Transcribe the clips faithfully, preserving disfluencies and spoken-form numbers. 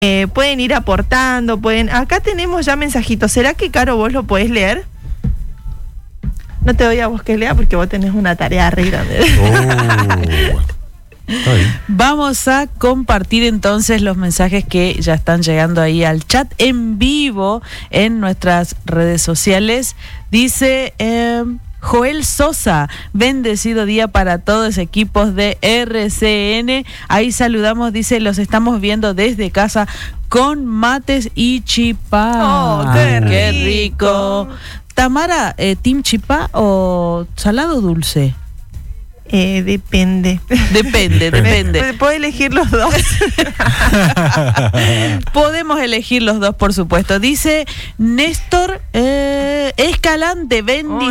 Eh, pueden ir aportando, pueden... Acá tenemos ya mensajitos. ¿Será que, Caro, vos lo podés leer? No te doy a vos que lea porque vos tenés una tarea re grande. Oh. Vamos a compartir entonces los mensajes que ya están llegando ahí al chat en vivo en nuestras redes sociales. Dice... Eh, Joel Sosa, bendecido día para todos equipos de R C N. Ahí saludamos, dice, los estamos viendo desde casa con mates y chipá. Oh, qué rico. Qué rico. Tamara, eh, ¿team chipá o salado o dulce? Eh, depende. Depende, depende. Puedo elegir los dos. Podemos elegir los dos, por supuesto. Dice Néstor eh, Escalante,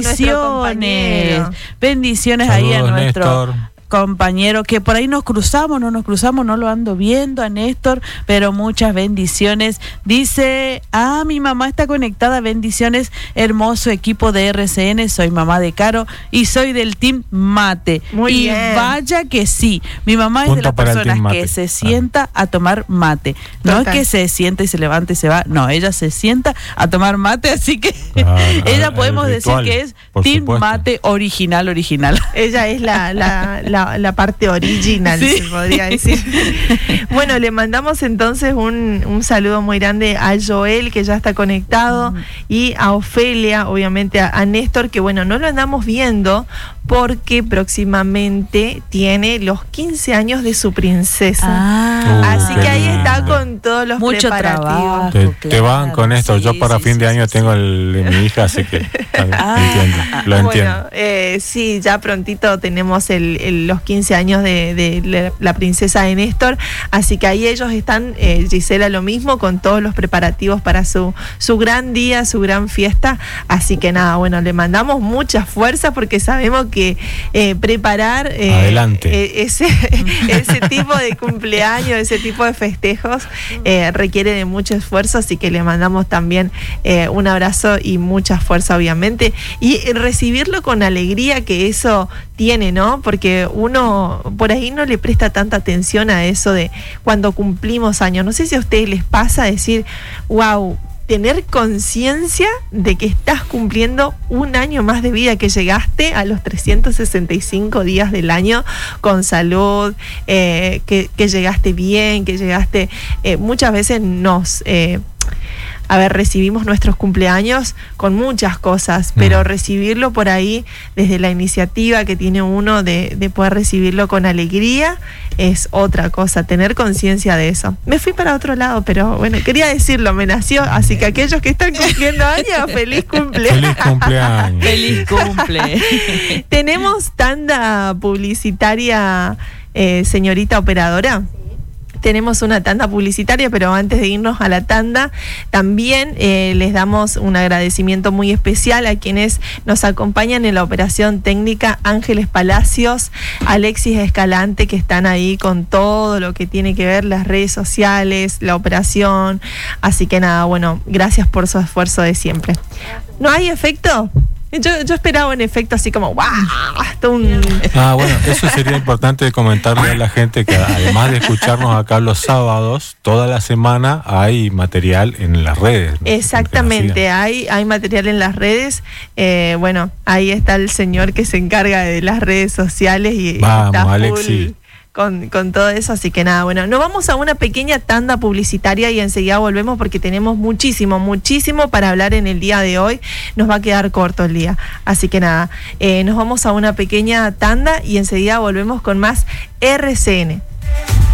bendiciones. Oh, bendiciones. Saludos, ahí a nuestro Néstor. Compañero, que por ahí nos cruzamos, no nos cruzamos, no lo ando viendo a Néstor, pero muchas bendiciones. Dice, ah, mi mamá está conectada, bendiciones, hermoso equipo de R C N, soy mamá de Caro y soy del team mate. Muy y bien. Vaya que sí, mi mamá Punto es de las personas que se sienta ah. a tomar mate. No Total. Es que se sienta y se levanta y se va, no, ella se sienta a tomar mate, así que ah, ella podemos ritual, decir que es team supuesto. Mate original, original. Ella es la, la, la La, la parte original, sí. Se podría decir. Bueno, le mandamos entonces un, un saludo muy grande a Joel, que ya está conectado, mm. y a Ofelia, obviamente a, a Néstor, que bueno, no lo andamos viendo porque próximamente tiene los quince años de su princesa. Ah, Así uh, que ahí está con todos los Mucho preparativos. Trabajo, te, claro. te van con esto. Sí, Yo para sí, fin sí, de año sí, tengo el de mi hija, así que ah, entiendo, lo bueno, entiendo. Eh, sí, ya prontito tenemos el, el, los quince años de, de la princesa de Néstor, así que ahí ellos están, eh, Gisela lo mismo, con todos los preparativos para su, su gran día, su gran fiesta. Así que nada, bueno, le mandamos mucha fuerza porque sabemos que Eh, preparar eh, Adelante. eh, ese, ese tipo de cumpleaños, ese tipo de festejos eh, requiere de mucho esfuerzo, así que le mandamos también eh, un abrazo y mucha fuerza, obviamente, y recibirlo con alegría que eso tiene, ¿no? Porque uno por ahí no le presta tanta atención a eso de cuando cumplimos años. No sé si a ustedes les pasa decir, wow, tener conciencia de que estás cumpliendo un año más de vida, que llegaste a los trescientos sesenta y cinco días del año con salud, eh, que, que llegaste bien, que llegaste... Eh, muchas veces nos... Eh, A ver, recibimos nuestros cumpleaños con muchas cosas, pero recibirlo por ahí desde la iniciativa que tiene uno de, de poder recibirlo con alegría es otra cosa, tener conciencia de eso. Me fui para otro lado, pero bueno, quería decirlo, me nació, así que aquellos que están cumpliendo años, feliz cumpleaños. Feliz cumpleaños. Feliz cumple. ¿Tenemos tanda publicitaria, eh, señorita operadora? Tenemos una tanda publicitaria, pero antes de irnos a la tanda, también eh, les damos un agradecimiento muy especial a quienes nos acompañan en la operación técnica: Ángeles Palacios, Alexis Escalante, que están ahí con todo lo que tiene que ver las redes sociales, la operación. Así que nada, bueno, gracias por su esfuerzo de siempre. ¿No hay efecto? Yo, yo esperaba un efecto así como ¡guau! Hasta un... Ah, bueno, eso sería importante comentarle a la gente que además de escucharnos acá los sábados, toda la semana hay material en las redes, ¿no? Exactamente, hay, hay material en las redes. Eh, bueno, ahí está el señor que se encarga de las redes sociales y Vamos, está full Alexi. Con, con todo eso, así que nada, bueno, nos vamos a una pequeña tanda publicitaria y enseguida volvemos porque tenemos muchísimo, muchísimo para hablar en el día de hoy. Nos va a quedar corto el día, así que nada, eh, nos vamos a una pequeña tanda y enseguida volvemos con más R C N.